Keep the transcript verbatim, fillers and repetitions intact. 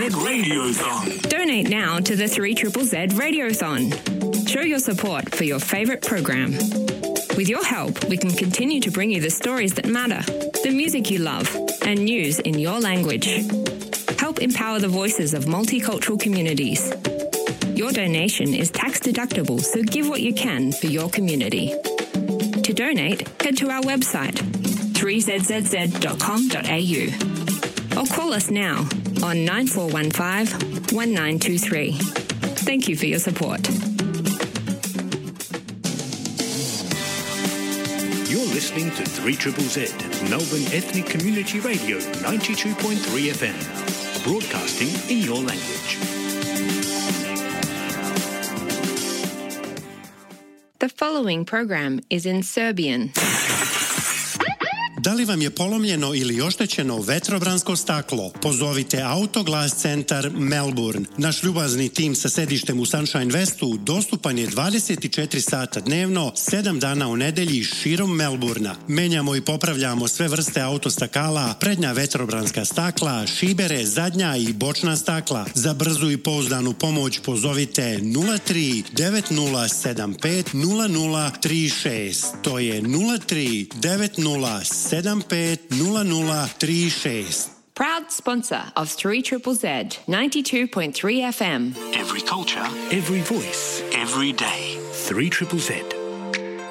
Radiothon. Donate now to the three Z Z Z Radiothon. Show your support for your favourite program. With your help, we can continue to bring you the stories that matter, the music you love, and news in your language. Help empower the voices of multicultural communities. Your donation is tax deductible, so give what you can for your community. To donate, head to our website, three z z z dot com dot a u, or call us now on nine four one five, one nine two three. Thank you for your support. You're listening to three Z Z Z, Melbourne Ethnic Community Radio, ninety-two point three F M, broadcasting in your language. The following program is in Serbian. Da li vam je polomljeno ili oštećeno vetrobransko staklo? Pozovite Autoglas centar Melbourne. Naš ljubazni tim sa sedištem u Sunshine Westu dostupan je dvadeset četiri sata dnevno, sedam dana u nedelji širom Melburna. Menjamo i popravljamo sve vrste autostakala, prednja vetrobranska stakla, šibere, zadnja i bočna stakla. Za brzu i pouzdanu pomoć pozovite nula tri devet nula sedam pet nula nula tri šest. To je nula tri devet nula sedam pet nula nula tri šest. Proud sponsor of three Z Z Z, ninety-two point three F M. Every culture, every voice, every day. three Z Z Z.